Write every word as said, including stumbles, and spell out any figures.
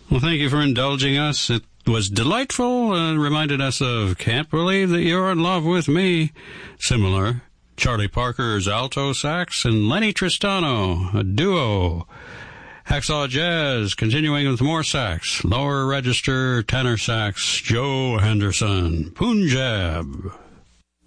Well, thank you for indulging us. It was delightful and reminded us of Can't Believe That You're in Love With Me. Similar, Charlie Parker's alto sax and Lenny Tristano, a duo. Hacksaw Jazz, continuing with more sax. Lower register tenor sax, Joe Henderson. Punjab.